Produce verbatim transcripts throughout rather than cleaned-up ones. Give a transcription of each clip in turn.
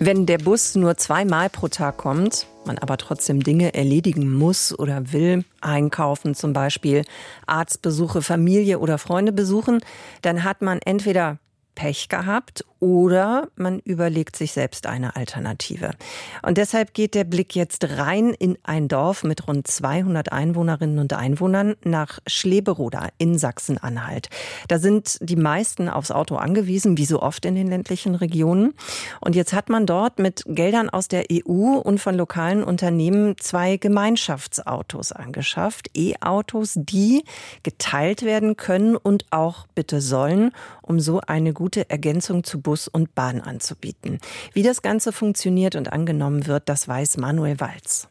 Wenn der Bus nur zweimal pro Tag kommt, man aber trotzdem Dinge erledigen muss oder will, einkaufen zum Beispiel, Arztbesuche, Familie oder Freunde besuchen, dann hat man entweder Pech gehabt oder man überlegt sich selbst eine Alternative. Und deshalb geht der Blick jetzt rein in ein Dorf mit rund zweihundert Einwohnerinnen und Einwohnern nach Schleberoda in Sachsen-Anhalt. Da sind die meisten aufs Auto angewiesen, wie so oft in den ländlichen Regionen. Und jetzt hat man dort mit Geldern aus der E U und von lokalen Unternehmen zwei Gemeinschaftsautos angeschafft. E-Autos, die geteilt werden können und auch bitte sollen, um so eine gute Ergänzung zu Bus und Bahn anzubieten. Wie das Ganze funktioniert und angenommen wird, das weiß Manuel Walz.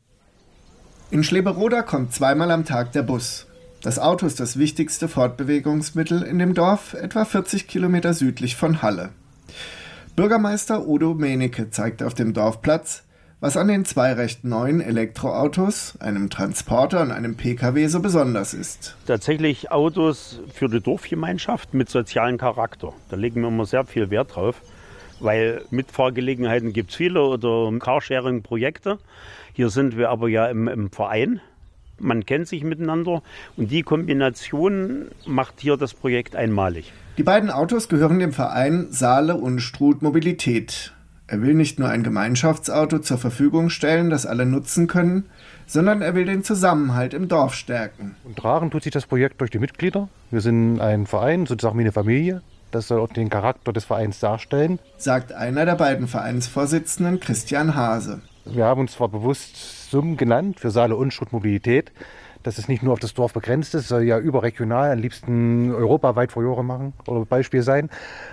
In Schleberoda kommt zweimal am Tag der Bus. Das Auto ist das wichtigste Fortbewegungsmittel in dem Dorf, etwa vierzig Kilometer südlich von Halle. Bürgermeister Udo Mähnecke zeigt auf dem Dorfplatz, was an den zwei recht neuen Elektroautos, einem Transporter und einem Pkw so besonders ist. Tatsächlich Autos für die Dorfgemeinschaft mit sozialem Charakter. Da legen wir immer sehr viel Wert drauf, weil Mitfahrgelegenheiten gibt es viele oder Carsharing-Projekte. Hier sind wir aber ja im, im Verein. Man kennt sich miteinander und die Kombination macht hier das Projekt einmalig. Die beiden Autos gehören dem Verein Saale Unstrut Mobilität. Er will nicht nur ein Gemeinschaftsauto zur Verfügung stellen, das alle nutzen können, sondern er will den Zusammenhalt im Dorf stärken. Und tragen tut sich das Projekt durch die Mitglieder. Wir sind ein Verein, sozusagen wie eine Familie. Das soll auch den Charakter des Vereins darstellen, sagt einer der beiden Vereinsvorsitzenden, Christian Hase. Wir haben uns zwar bewusst Summen genannt für Saale Unstrut Mobilität, dass es nicht nur auf das Dorf begrenzt ist, soll ja überregional, am liebsten europaweit vor Jahre machen oder Beispiel sein.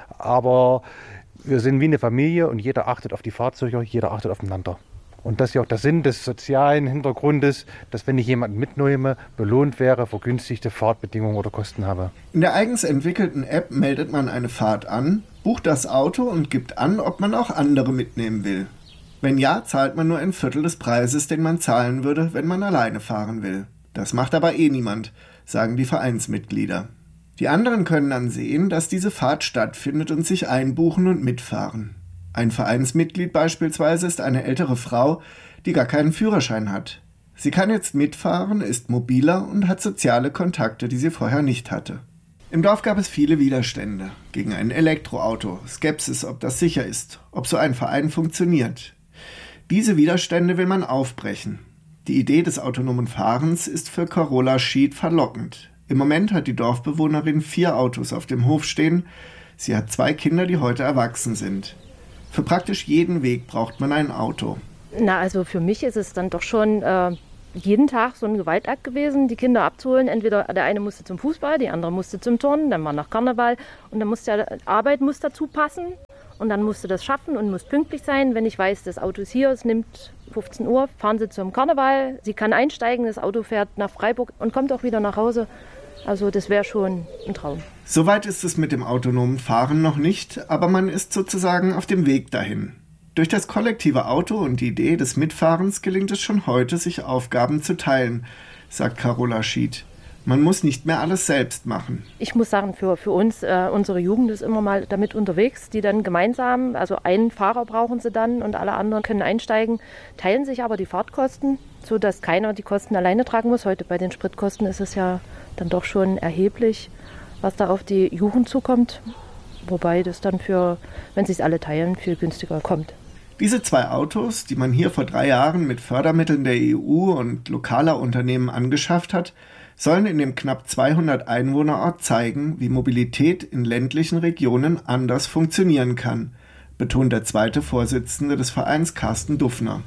Aber wir sind wie eine Familie und jeder achtet auf die Fahrzeuge, jeder achtet aufeinander. Und das ist ja auch der Sinn des sozialen Hintergrundes, dass wenn ich jemanden mitnehme, belohnt wäre, vergünstigte Fahrtbedingungen oder Kosten habe. In der eigens entwickelten App meldet man eine Fahrt an, bucht das Auto und gibt an, ob man auch andere mitnehmen will. Wenn ja, zahlt man nur ein Viertel des Preises, den man zahlen würde, wenn man alleine fahren will. Das macht aber eh niemand, sagen die Vereinsmitglieder. Die anderen können dann sehen, dass diese Fahrt stattfindet und sich einbuchen und mitfahren. Ein Vereinsmitglied beispielsweise ist eine ältere Frau, die gar keinen Führerschein hat. Sie kann jetzt mitfahren, ist mobiler und hat soziale Kontakte, die sie vorher nicht hatte. Im Dorf gab es viele Widerstände gegen ein Elektroauto, Skepsis, ob das sicher ist, ob so ein Verein funktioniert. Diese Widerstände will man aufbrechen. Die Idee des autonomen Fahrens ist für Carola Schied verlockend. Im Moment hat die Dorfbewohnerin vier Autos auf dem Hof stehen. Sie hat zwei Kinder, die heute erwachsen sind. Für praktisch jeden Weg braucht man ein Auto. Na, also für mich ist es dann doch schon äh, jeden Tag so ein Gewaltakt gewesen, die Kinder abzuholen. Entweder der eine musste zum Fußball, die andere musste zum Turnen, dann war noch Karneval und dann musste ja, Arbeit muss dazu passen und dann musste das schaffen und muss pünktlich sein. Wenn ich weiß, das Auto ist hier, es nimmt fünfzehn Uhr, fahren sie zum Karneval, sie kann einsteigen, das Auto fährt nach Freiburg und kommt auch wieder nach Hause. Also das wäre schon ein Traum. Soweit ist es mit dem autonomen Fahren noch nicht, aber man ist sozusagen auf dem Weg dahin. Durch das kollektive Auto und die Idee des Mitfahrens gelingt es schon heute, sich Aufgaben zu teilen, sagt Carola Schied. Man muss nicht mehr alles selbst machen. Ich muss sagen, für, für uns, äh, unsere Jugend ist immer mal damit unterwegs, die dann gemeinsam, also einen Fahrer brauchen sie dann und alle anderen können einsteigen, teilen sich aber die Fahrtkosten, sodass keiner die Kosten alleine tragen muss. Heute bei den Spritkosten ist es ja dann doch schon erheblich, was da auf die Jugend zukommt. Wobei das dann für, wenn sie es alle teilen, viel günstiger kommt. Diese zwei Autos, die man hier vor drei Jahren mit Fördermitteln der E U und lokaler Unternehmen angeschafft hat, sollen in dem knapp zweihundert Einwohnerort zeigen, wie Mobilität in ländlichen Regionen anders funktionieren kann, betont der zweite Vorsitzende des Vereins Carsten Duffner.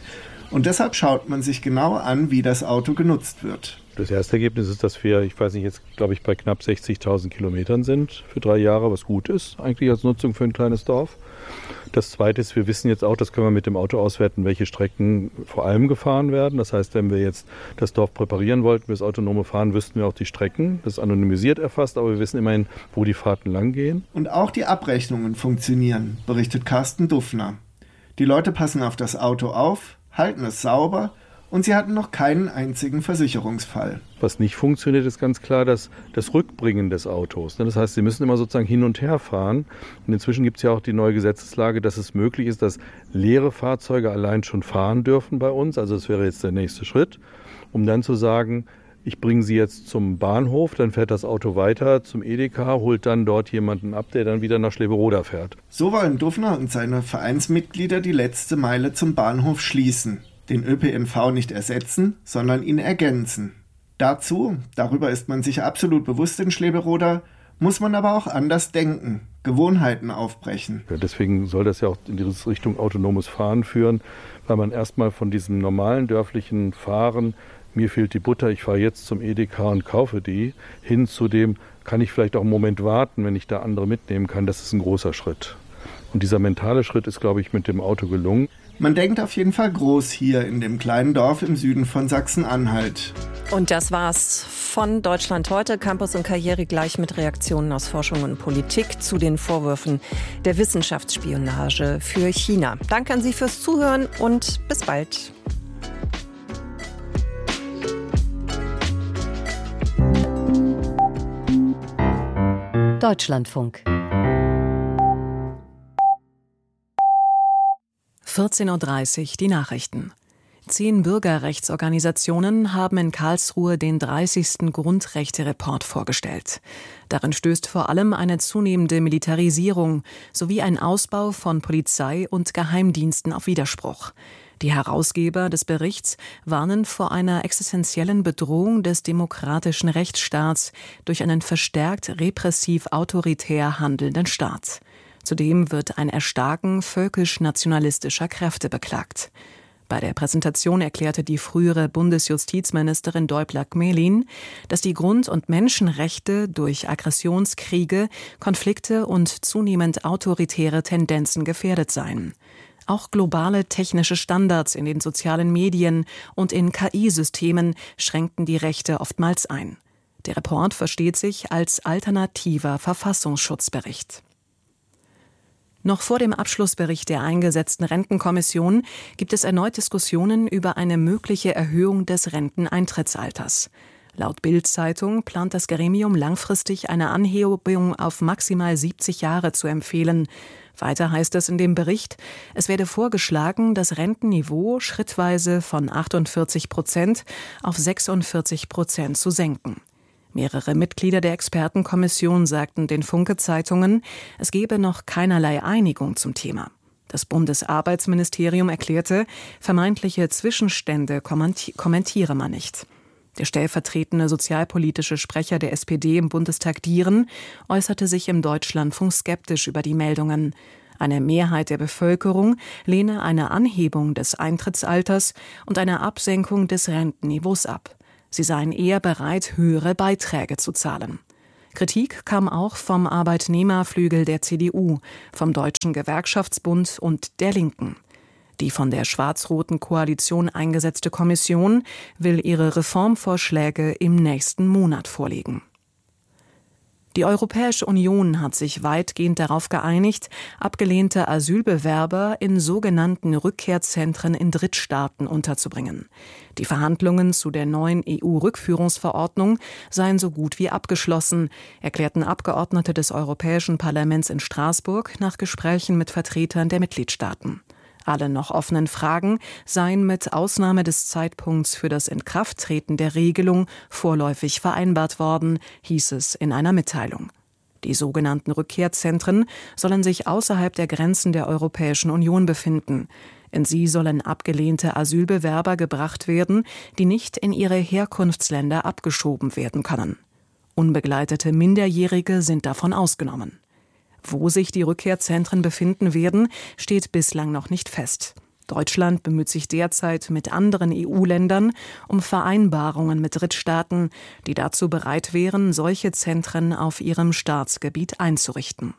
Und deshalb schaut man sich genau an, wie das Auto genutzt wird. Das erste Ergebnis ist, dass wir, ich weiß nicht, jetzt glaube ich bei knapp sechzigtausend Kilometern sind für drei Jahre, was gut ist eigentlich als Nutzung für ein kleines Dorf. Das zweite ist, wir wissen jetzt auch, das können wir mit dem Auto auswerten, welche Strecken vor allem gefahren werden. Das heißt, wenn wir jetzt das Dorf präparieren wollten für das autonome Fahren, wüssten wir auch die Strecken. Das ist anonymisiert erfasst, aber wir wissen immerhin, wo die Fahrten lang gehen. Und auch die Abrechnungen funktionieren, berichtet Carsten Duffner. Die Leute passen auf das Auto auf, halten es sauber und sie hatten noch keinen einzigen Versicherungsfall. Was nicht funktioniert, ist ganz klar das, das Rückbringen des Autos. Das heißt, sie müssen immer sozusagen hin und her fahren. Und inzwischen gibt es ja auch die neue Gesetzeslage, dass es möglich ist, dass leere Fahrzeuge allein schon fahren dürfen bei uns. Also das wäre jetzt der nächste Schritt, um dann zu sagen, ich bringe sie jetzt zum Bahnhof, dann fährt das Auto weiter zum Edeka, holt dann dort jemanden ab, der dann wieder nach Schleberoda fährt. So wollen Dufner und seine Vereinsmitglieder die letzte Meile zum Bahnhof schließen, den Ö P N V nicht ersetzen, sondern ihn ergänzen. Dazu, darüber ist man sich absolut bewusst in Schleberoda, muss man aber auch anders denken, Gewohnheiten aufbrechen. Ja, deswegen soll das ja auch in die Richtung autonomes Fahren führen, weil man erstmal von diesem normalen dörflichen Fahren, mir fehlt die Butter, ich fahre jetzt zum Edeka und kaufe die, hin zu dem, kann ich vielleicht auch einen Moment warten, wenn ich da andere mitnehmen kann, das ist ein großer Schritt. Und dieser mentale Schritt ist, glaube ich, mit dem Auto gelungen. Man denkt auf jeden Fall groß hier in dem kleinen Dorf im Süden von Sachsen-Anhalt. Und das war's von Deutschland heute. Campus und Karriere gleich mit Reaktionen aus Forschung und Politik zu den Vorwürfen der Wissenschaftsspionage für China. Danke an Sie fürs Zuhören und bis bald. Deutschlandfunk. vierzehn Uhr dreißig, die Nachrichten. Zehn Bürgerrechtsorganisationen haben in Karlsruhe den dreißigsten Grundrechte-Report vorgestellt. Darin stößt vor allem eine zunehmende Militarisierung sowie ein Ausbau von Polizei und Geheimdiensten auf Widerspruch. Die Herausgeber des Berichts warnen vor einer existenziellen Bedrohung des demokratischen Rechtsstaats durch einen verstärkt repressiv-autoritär handelnden Staat. Zudem wird ein Erstarken völkisch-nationalistischer Kräfte beklagt. Bei der Präsentation erklärte die frühere Bundesjustizministerin Däubler-Gmelin, dass die Grund- und Menschenrechte durch Aggressionskriege, Konflikte und zunehmend autoritäre Tendenzen gefährdet seien. Auch globale technische Standards in den sozialen Medien und in K I-Systemen schränkten die Rechte oftmals ein. Der Report versteht sich als alternativer Verfassungsschutzbericht. Noch vor dem Abschlussbericht der eingesetzten Rentenkommission gibt es erneut Diskussionen über eine mögliche Erhöhung des Renteneintrittsalters. Laut Bild-Zeitung plant das Gremium langfristig eine Anhebung auf maximal siebzig Jahre zu empfehlen. Weiter heißt es in dem Bericht, es werde vorgeschlagen, das Rentenniveau schrittweise von achtundvierzig Prozent auf sechsundvierzig Prozent zu senken. Mehrere Mitglieder der Expertenkommission sagten den Funke-Zeitungen, es gebe noch keinerlei Einigung zum Thema. Das Bundesarbeitsministerium erklärte, vermeintliche Zwischenstände kommentiere man nicht. Der stellvertretende sozialpolitische Sprecher der S P D im Bundestag Dieren äußerte sich im Deutschlandfunk skeptisch über die Meldungen. Eine Mehrheit der Bevölkerung lehne eine Anhebung des Eintrittsalters und eine Absenkung des Rentenniveaus ab. Sie seien eher bereit, höhere Beiträge zu zahlen. Kritik kam auch vom Arbeitnehmerflügel der C D U, vom Deutschen Gewerkschaftsbund und der Linken. Die von der schwarz-roten Koalition eingesetzte Kommission will ihre Reformvorschläge im nächsten Monat vorlegen. Die Europäische Union hat sich weitgehend darauf geeinigt, abgelehnte Asylbewerber in sogenannten Rückkehrzentren in Drittstaaten unterzubringen. Die Verhandlungen zu der neuen E U-Rückführungsverordnung seien so gut wie abgeschlossen, erklärten Abgeordnete des Europäischen Parlaments in Straßburg nach Gesprächen mit Vertretern der Mitgliedstaaten. Alle noch offenen Fragen seien mit Ausnahme des Zeitpunkts für das Inkrafttreten der Regelung vorläufig vereinbart worden, hieß es in einer Mitteilung. Die sogenannten Rückkehrzentren sollen sich außerhalb der Grenzen der Europäischen Union befinden. In sie sollen abgelehnte Asylbewerber gebracht werden, die nicht in ihre Herkunftsländer abgeschoben werden können. Unbegleitete Minderjährige sind davon ausgenommen. Wo sich die Rückkehrzentren befinden werden, steht bislang noch nicht fest. Deutschland bemüht sich derzeit mit anderen E U-Ländern um Vereinbarungen mit Drittstaaten, die dazu bereit wären, solche Zentren auf ihrem Staatsgebiet einzurichten.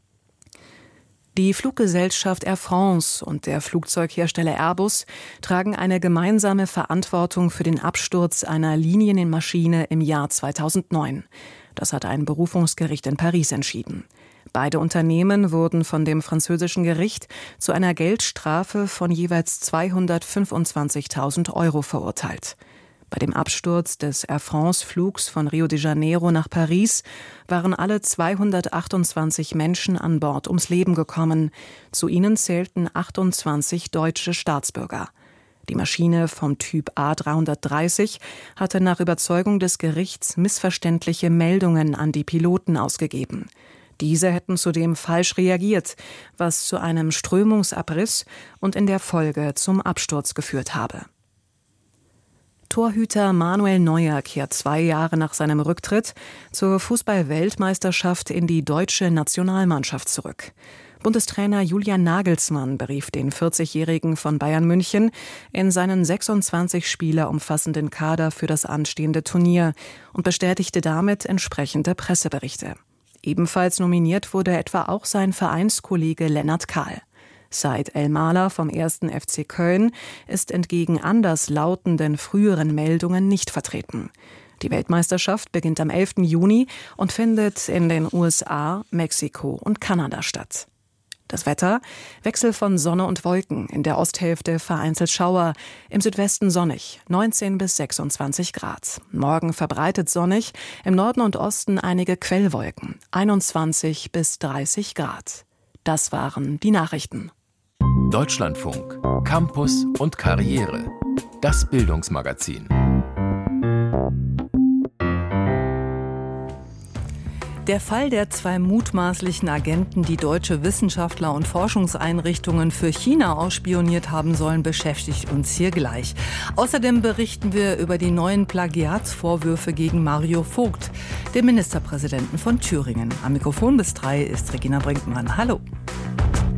Die Fluggesellschaft Air France und der Flugzeughersteller Airbus tragen eine gemeinsame Verantwortung für den Absturz einer Linienmaschine im Jahr zweitausendneun. Das hat ein Berufungsgericht in Paris entschieden. Beide Unternehmen wurden von dem französischen Gericht zu einer Geldstrafe von jeweils zweihundertfünfundzwanzigtausend Euro verurteilt. Bei dem Absturz des Air France-Flugs von Rio de Janeiro nach Paris waren alle zweihundertachtundzwanzig Menschen an Bord ums Leben gekommen. Zu ihnen zählten achtundzwanzig deutsche Staatsbürger. Die Maschine vom Typ A dreihundertdreißig hatte nach Überzeugung des Gerichts missverständliche Meldungen an die Piloten ausgegeben. Diese hätten zudem falsch reagiert, was zu einem Strömungsabriss und in der Folge zum Absturz geführt habe. Torhüter Manuel Neuer kehrt zwei Jahre nach seinem Rücktritt zur Fußball-Weltmeisterschaft in die deutsche Nationalmannschaft zurück. Bundestrainer Julian Nagelsmann berief den vierzigjährigen von Bayern München in seinen sechsundzwanzig Spieler umfassenden Kader für das anstehende Turnier und bestätigte damit entsprechende Presseberichte. Ebenfalls nominiert wurde etwa auch sein Vereinskollege Lennart Kahl. Said El-Mahler vom ersten F C Köln ist entgegen anders lautenden früheren Meldungen nicht vertreten. Die Weltmeisterschaft beginnt am elften Juni und findet in den U S A, Mexiko und Kanada statt. Das Wetter: Wechsel von Sonne und Wolken, in der Osthälfte vereinzelt Schauer, im Südwesten sonnig, neunzehn bis sechsundzwanzig Grad. Morgen verbreitet sonnig, im Norden und Osten einige Quellwolken, einundzwanzig bis dreißig Grad. Das waren die Nachrichten. Deutschlandfunk, Campus und Karriere. Das Bildungsmagazin. Der Fall der zwei mutmaßlichen Agenten, die deutsche Wissenschaftler und Forschungseinrichtungen für China ausspioniert haben sollen, beschäftigt uns hier gleich. Außerdem berichten wir über die neuen Plagiatsvorwürfe gegen Mario Vogt, den Ministerpräsidenten von Thüringen. Am Mikrofon bis drei ist Regina Brinkmann. Hallo.